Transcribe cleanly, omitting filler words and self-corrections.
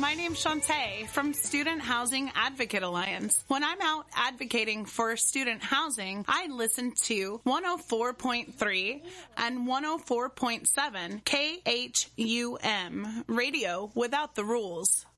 my name's Shantae from Student Housing Advocate Alliance. When I'm out advocating for student housing, I listen to 104.3 and 104.7 KHUM, Radio Without the Rules.